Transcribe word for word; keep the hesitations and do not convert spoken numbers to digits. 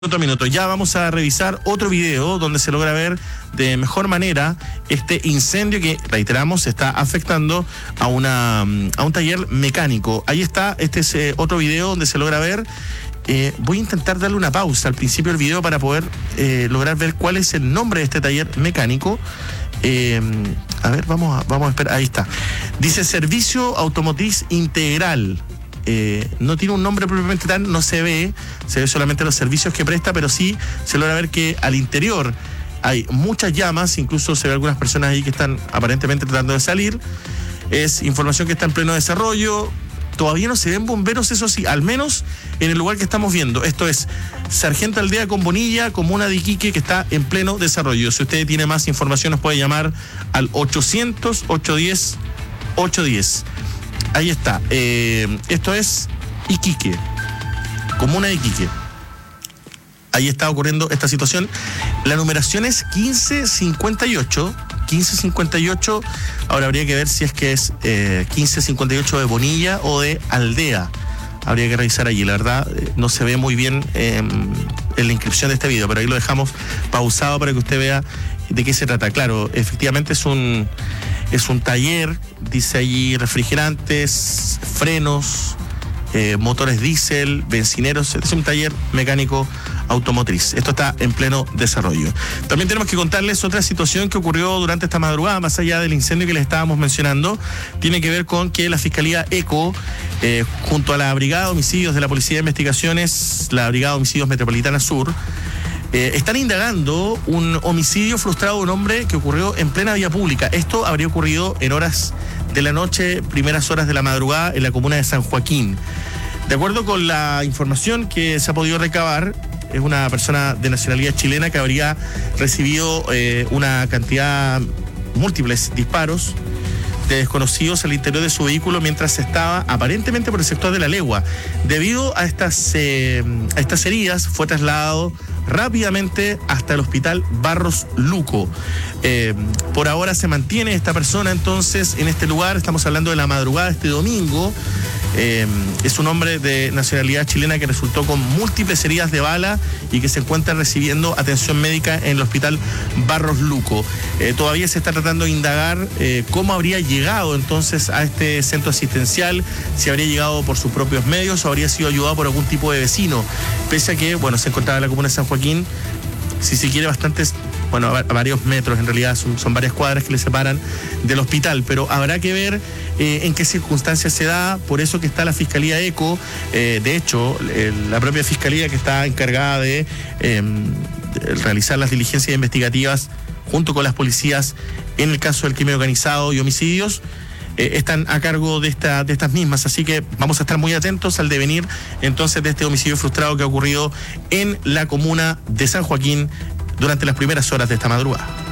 Otro minuto, ya vamos a revisar otro video donde se logra ver de mejor manera este incendio que, reiteramos, está afectando a una a un taller mecánico. Ahí está, este es eh, otro video donde se logra ver. Eh, voy a intentar darle una pausa al principio del video para poder eh, lograr ver cuál es el nombre de este taller mecánico. Eh, a ver, vamos a, vamos a esperar, ahí está. Dice Servicio Automotriz Integral. Eh, no tiene un nombre propiamente tal, no se ve, se ve solamente los servicios que presta, pero sí se logra ver que al interior hay muchas llamas, incluso se ve algunas personas ahí que están aparentemente tratando de salir. Es información que está en pleno desarrollo. Todavía no se ven bomberos, eso sí, al menos en el lugar que estamos viendo. Esto es Sargento Aldea con Bonilla, comuna de Iquique, que está en pleno desarrollo. Si usted tiene más información, nos puede llamar al ochocientos, ochocientos diez, ochocientos diez. Ahí está. Eh, esto es Iquique, comuna de Iquique. Ahí está ocurriendo esta situación. La numeración es quince cincuenta y ocho. quince cincuenta y ocho. Ahora habría que ver si es que es eh, quince cincuenta y ocho de Bonilla o de Aldea. Habría que revisar allí. La verdad, eh, no se ve muy bien eh, en la inscripción de este video, pero ahí lo dejamos pausado para que usted vea de qué se trata. Claro, efectivamente es un, es un taller, dice allí refrigerantes, frenos, eh, motores diésel, bencineros. Es un taller mecánico automotriz. Esto está en pleno desarrollo. También tenemos que contarles otra situación que ocurrió durante esta madrugada, más allá del incendio que les estábamos mencionando. Tiene que ver con que la Fiscalía ECO, eh, junto a la Brigada de Homicidios de la Policía de Investigaciones, la Brigada de Homicidios Metropolitana Sur, eh, están indagando un homicidio frustrado de un hombre que ocurrió en plena vía pública. Esto habría ocurrido en horas de la noche, primeras horas de la madrugada, en la comuna de San Joaquín. De acuerdo con la información que se ha podido recabar, es una persona de nacionalidad chilena que habría recibido eh, una cantidad, múltiples disparos de desconocidos al interior de su vehículo mientras estaba aparentemente por el sector de La Legua. Debido a estas, eh, a estas heridas, fue trasladado rápidamente hasta el hospital Barros Luco. Eh, por ahora se mantiene esta persona entonces en este lugar. Estamos hablando de la madrugada de este domingo. Eh, es un hombre de nacionalidad chilena que resultó con múltiples heridas de bala y que se encuentra recibiendo atención médica en el hospital Barros Luco. Eh, todavía se está tratando de indagar eh, cómo habría llegado entonces a este centro asistencial, si habría llegado por sus propios medios o habría sido ayudado por algún tipo de vecino, pese a que, bueno, se encontraba en la comuna de San Joaquín, si se quiere bastantes, bueno, a varios metros, en realidad son, son varias cuadras que le separan del hospital, pero habrá que ver eh, en qué circunstancias se da. Por eso que está la Fiscalía ECO, eh, de hecho, eh, la propia Fiscalía que está encargada de, eh, de realizar las diligencias investigativas junto con las policías en el caso del crimen organizado y homicidios, eh, están a cargo de, esta, de estas mismas, así que vamos a estar muy atentos al devenir entonces de este homicidio frustrado que ha ocurrido en la comuna de San Joaquín durante las primeras horas de esta madrugada.